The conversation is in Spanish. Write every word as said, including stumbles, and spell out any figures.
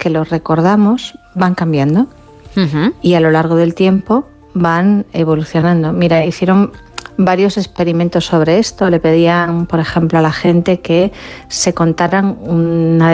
que los recordamos van cambiando uh-huh. y a lo largo del tiempo van evolucionando. Mira, hicieron varios experimentos sobre esto. Le pedían, por ejemplo, a la gente que se contaran una